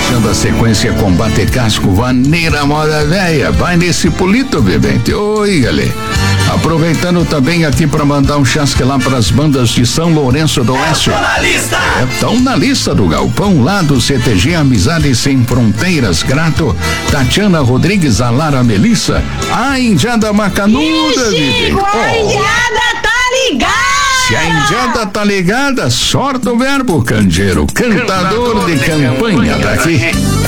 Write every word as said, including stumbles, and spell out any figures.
fechando a sequência Combate Casco, Vaneira Moda Véia. Vai nesse Polito, vivente. Oi, galera. Aproveitando também aqui para mandar um chasque lá para as bandas de São Lourenço do Oeste. Na lista! Estão na lista do Galpão lá do C T G Amizade Sem Fronteiras. Grato, Tatiana Rodrigues, a Lara Melissa, a Indiada Macanuda. Ixi, oh. A Indiada tá ligada! Se a Indiada tá ligada, sorte o verbo, canjeiro, cantador, cantador de, de campanha, campanha daqui. daqui.